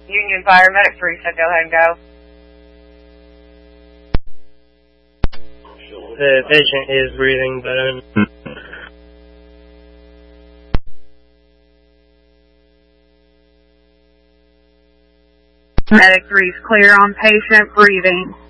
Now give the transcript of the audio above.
Union Fire, Medic 3 said go ahead and go. The patient is breathing, but Medic 3's clear on patient breathing.